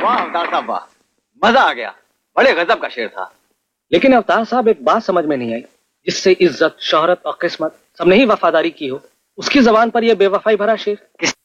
वाह अवतार साहब वाह, मजा आ गया, बड़े गजब का शेर था। लेकिन अवतार साहब एक बात समझ में नहीं आई, जिससे इज्जत, शोहरत और किस्मत सबने ही वफादारी की हो, उसकी जबान पर यह बेवफाई भरा शेर।